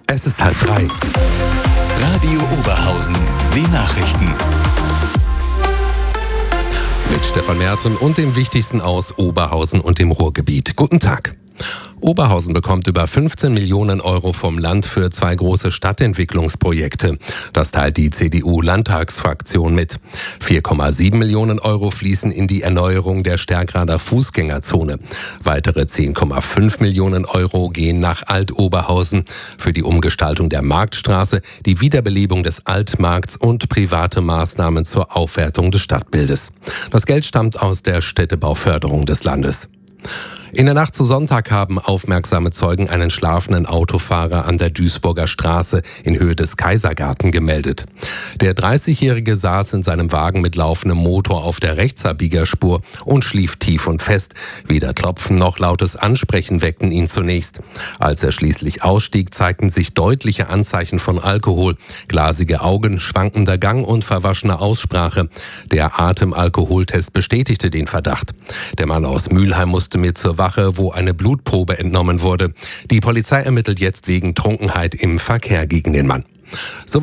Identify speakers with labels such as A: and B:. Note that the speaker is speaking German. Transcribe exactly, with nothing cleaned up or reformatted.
A: Es ist halb drei.
B: Radio Oberhausen, die Nachrichten.
A: Mit Stefan Merten und dem Wichtigsten aus Oberhausen und dem Ruhrgebiet. Guten Tag. Oberhausen bekommt über fünfzehn Millionen Euro vom Land für zwei große Stadtentwicklungsprojekte. Das teilt die C D U-Landtagsfraktion mit. vier Komma sieben Millionen Euro fließen in die Erneuerung der Stärkrader Fußgängerzone. Weitere zehn Komma fünf Millionen Euro gehen nach Alt-Oberhausen für die Umgestaltung der Marktstraße, die Wiederbelebung des Altmarkts und private Maßnahmen zur Aufwertung des Stadtbildes. Das Geld stammt aus der Städtebauförderung des Landes. In der Nacht zu Sonntag haben aufmerksame Zeugen einen schlafenden Autofahrer an der Duisburger Straße in Höhe des Kaisergarten gemeldet. Der dreißigjährige saß in seinem Wagen mit laufendem Motor auf der Rechtsabbiegerspur und schlief tief und fest. Weder Klopfen noch lautes Ansprechen weckten ihn zunächst. Als er schließlich ausstieg, zeigten sich deutliche Anzeichen von Alkohol. Glasige Augen, schwankender Gang und verwaschene Aussprache. Der Atemalkoholtest bestätigte den Verdacht. Der Mann aus Mülheim musste mit zur Wache, wo eine Blutprobe entnommen wurde. Die Polizei ermittelt jetzt wegen Trunkenheit im Verkehr gegen den Mann. So